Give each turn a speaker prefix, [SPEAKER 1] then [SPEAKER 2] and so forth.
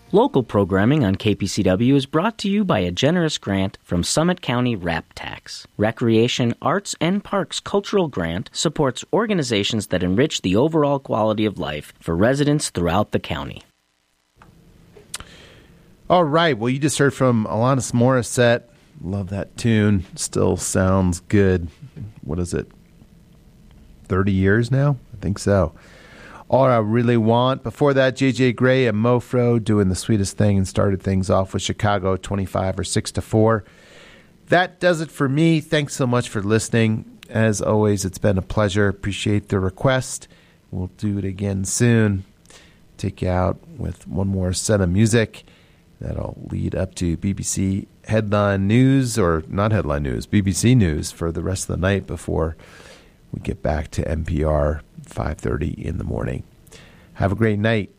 [SPEAKER 1] Local programming on KPCW is brought to you by a generous grant from Summit County RAP Tax. Recreation, Arts, and Parks Cultural Grant supports organizations that enrich the overall quality of life for residents throughout the county.
[SPEAKER 2] All right. Well, you just heard from Alanis Morissette. Love that tune. Still sounds good. What is it? 30 years now? I think so. All I Really Want. Before that, J.J. Grey and Mofro doing The Sweetest Thing and started things off with Chicago 25 or 6-4. That does it for me. Thanks so much for listening. As always, it's been a pleasure. Appreciate the request. We'll do it again soon. Take you out with one more set of music that'll lead up to BBC headline news, or not headline news, BBC news for the rest of the night before we get back to NPR 5:30 in the morning. Have a great night.